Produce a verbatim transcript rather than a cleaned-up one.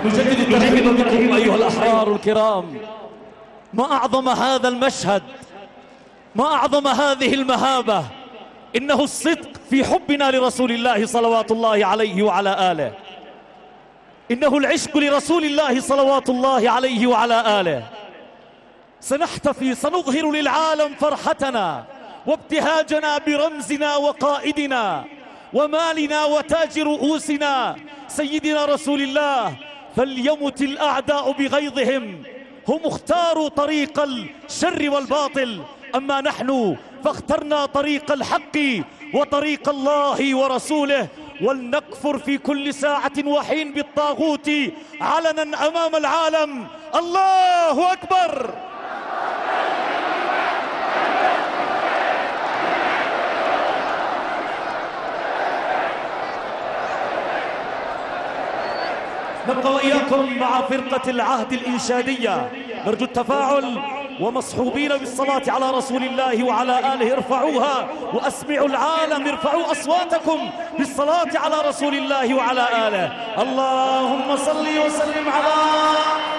نجدد الترحيب بكم أيها الأحرار الكرام. ما أعظم هذا المشهد، ما أعظم هذه المهابة. إنه الصدق في حبنا لرسول الله صلوات الله عليه وعلى آله. إنه العشق لرسول الله صلوات الله عليه وعلى آله. سنحتفي، سنظهر للعالم فرحتنا وابتهاجنا برمزنا وقائدنا ومالنا وتاج رؤوسنا سيدنا رسول الله. فليمت الأعداء بغيظهم، هم اختاروا طريق الشر والباطل، أما نحن فاخترنا طريق الحق وطريق الله ورسوله. ولنكفر في كل ساعة وحين بالطاغوت علنا أمام العالم. الله أكبر. نبقى وإياكم مع فرقة العهد الإنشادية. نرجو التفاعل ومصحوبين بالصلاة على رسول الله وعلى آله. ارفعوها وأسمعوا العالم، ارفعوا أصواتكم بالصلاة على رسول الله وعلى آله. اللهم صل وسلم على